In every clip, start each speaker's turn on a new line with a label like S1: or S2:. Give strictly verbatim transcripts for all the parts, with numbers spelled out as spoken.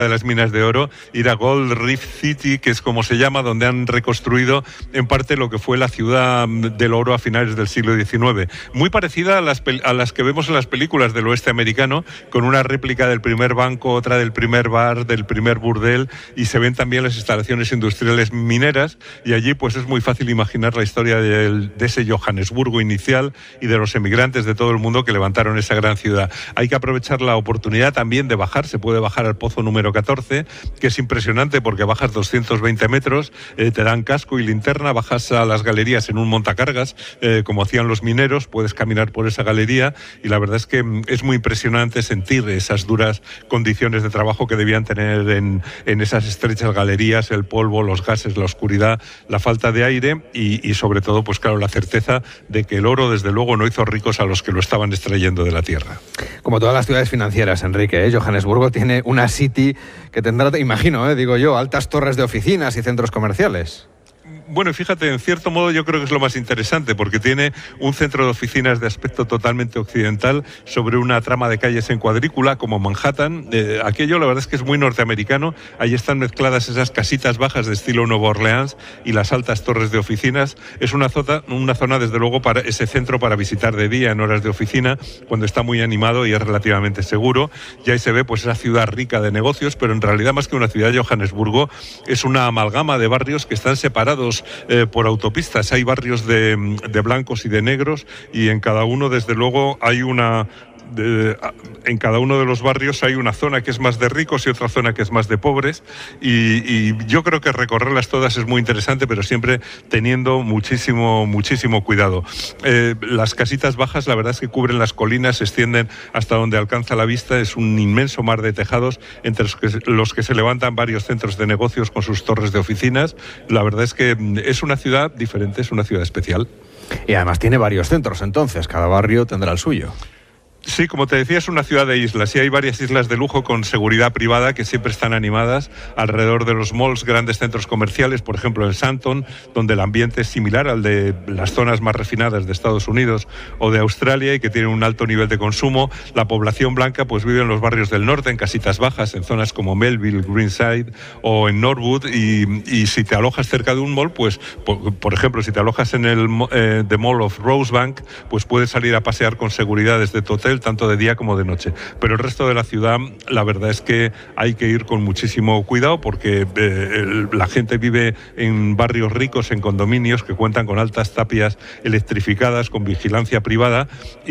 S1: de las minas de oro, ir a Gold Reef City, que es como se llama, donde han reconstruido en parte lo que fue la ciudad del oro a finales del siglo diecinueve. Muy parecida a las, a las que vemos en las películas del oeste americano, con una réplica del primer banco, otra del primer bar, del primer burdel, y se ven también las instalaciones industriales mineras, y allí pues es muy fácil imaginar la historia de, de ese Johannesburgo inicial y de los emigrantes de todo el mundo que levantaron esa gran ciudad. Hay que aprovechar la oportunidad también de bajar, se puede bajar al pozo número catorce, que es impresionante porque bajas doscientos veinte metros, eh, te dan casco y linterna, bajas a las galerías en un montacargas, eh, como hacían los mineros, puedes caminar por esa galería y la verdad es que es muy impresionante sentir esas duras condiciones de trabajo que debían tener en, en esas estrechas galerías, el polvo, los gases, la oscuridad, la falta de aire y, y sobre todo, pues claro, la certeza de que el oro desde luego no hizo ricos a los que lo estaban extrayendo de la tierra.
S2: Como todas las ciudades financieras, Enrique, ¿eh? Johannesburgo tiene una City que tendrá, imagino, eh, digo yo, altas torres de oficinas y centros comerciales.
S1: Bueno, fíjate, en cierto modo yo creo que es lo más interesante porque tiene un centro de oficinas de aspecto totalmente occidental sobre una trama de calles en cuadrícula como Manhattan. Eh, aquello la verdad es que es muy norteamericano. Ahí están mezcladas esas casitas bajas de estilo Nueva Orleans y las altas torres de oficinas. Es una zona, una zona desde luego para ese centro para visitar de día en horas de oficina cuando está muy animado y es relativamente seguro. Y ahí se ve pues esa ciudad rica de negocios, pero en realidad más que una ciudad, Johannesburgo es una amalgama de barrios que están separados Eh, por autopistas. Hay barrios de, de blancos y de negros y en cada uno desde luego hay una De, en cada uno de los barrios hay una zona que es más de ricos y otra zona que es más de pobres y, y yo creo que recorrerlas todas es muy interesante, pero siempre teniendo muchísimo muchísimo cuidado. Eh, las casitas bajas la verdad es que cubren las colinas, se extienden hasta donde alcanza la vista, es un inmenso mar de tejados entre los que, los que se levantan varios centros de negocios con sus torres de oficinas. La verdad es que es una ciudad diferente, es una ciudad especial.
S2: Y además tiene varios centros, entonces cada barrio tendrá el suyo.
S1: Sí, como te decía, es una ciudad de islas y hay varias islas de lujo con seguridad privada que siempre están animadas alrededor de los malls, grandes centros comerciales, por ejemplo en Sandton, donde el ambiente es similar al de las zonas más refinadas de Estados Unidos o de Australia y que tienen un alto nivel de consumo. La población blanca pues vive en los barrios del norte, en casitas bajas, en zonas como Melville, Greenside o en Norwood y, y si te alojas cerca de un mall, pues por, por ejemplo, si te alojas en el eh, The Mall of Rosebank, pues puedes salir a pasear con seguridad desde tu hotel, tanto de día como de noche. Pero el resto de la ciudad, la verdad es que hay que ir con muchísimo cuidado porque eh, el, la gente vive en barrios ricos, en condominios que cuentan con altas tapias electrificadas, con vigilancia privada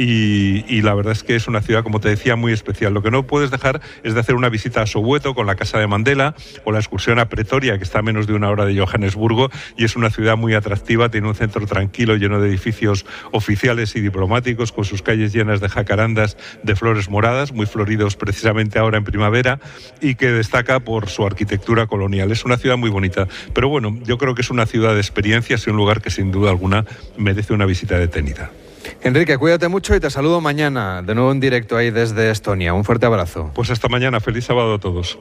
S1: y, y la verdad es que es una ciudad, como te decía, muy especial. Lo que no puedes dejar es de hacer una visita a Soweto con la Casa de Mandela o la excursión a Pretoria, que está a menos de una hora de Johannesburgo y es una ciudad muy atractiva, tiene un centro tranquilo lleno de edificios oficiales y diplomáticos con sus calles llenas de jacarandas de flores moradas, muy floridos precisamente ahora en primavera y que destaca por su arquitectura colonial. Es una ciudad muy bonita, pero bueno, yo creo que es una ciudad de experiencias y un lugar que sin duda alguna merece una visita detenida.
S2: Enrique, cuídate mucho y te saludo mañana, de nuevo en directo ahí desde Estonia. Un fuerte abrazo.
S1: Pues hasta mañana, feliz sábado a todos.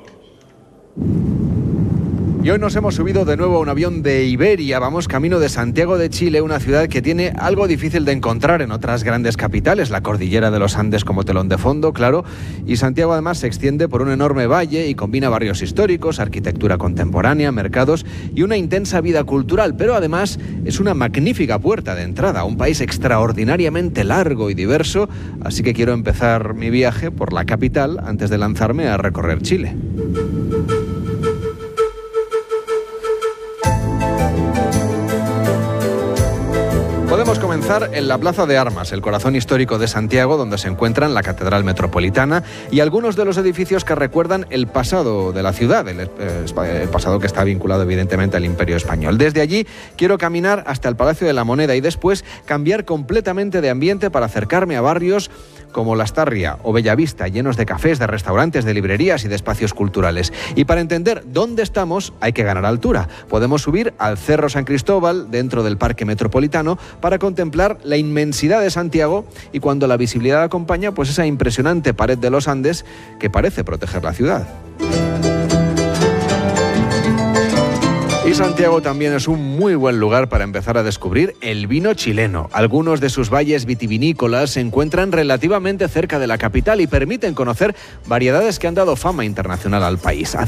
S2: Y hoy nos hemos subido de nuevo a un avión de Iberia. Vamos camino de Santiago de Chile, una ciudad que tiene algo difícil de encontrar en otras grandes capitales. La cordillera de los Andes como telón de fondo, claro. Y Santiago además se extiende por un enorme valle y combina barrios históricos, arquitectura contemporánea, mercados y una intensa vida cultural. Pero además es una magnífica puerta de entrada a un país extraordinariamente largo y diverso. Así que quiero empezar mi viaje por la capital antes de lanzarme a recorrer Chile. Podemos comenzar en la Plaza de Armas, el corazón histórico de Santiago, donde se encuentran la Catedral Metropolitana y algunos de los edificios que recuerdan el pasado de la ciudad, el, el pasado que está vinculado evidentemente al Imperio Español. Desde allí quiero caminar hasta el Palacio de la Moneda y después cambiar completamente de ambiente para acercarme a barrios como Lastarria o Bellavista, llenos de cafés, de restaurantes, de librerías y de espacios culturales. Y para entender dónde estamos hay que ganar altura. Podemos subir al Cerro San Cristóbal, dentro del Parque Metropolitano, para contemplar la inmensidad de Santiago y cuando la visibilidad acompaña, pues esa impresionante pared de los Andes que parece proteger la ciudad. Y Santiago también es un muy buen lugar para empezar a descubrir el vino chileno. Algunos de sus valles vitivinícolas se encuentran relativamente cerca de la capital y permiten conocer variedades que han dado fama internacional al país.